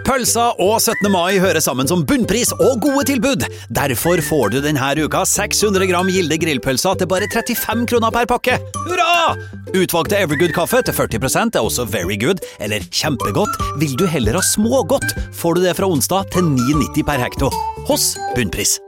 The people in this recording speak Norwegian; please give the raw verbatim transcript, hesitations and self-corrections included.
Pølser og syttende mai hører sammen som bunnpris og gode tilbud. Derfor får du denne uka seks hundre gram Gilde grillpølser til bare trettifem kroner per pakke. Hurra! Utvalgte Evergood-kaffe til førti prosent er også very good, eller kjempegodt. Vil du heller ha smågodt, får du det fra onsdag til ni nitti per hekto. Hos Bunnpris.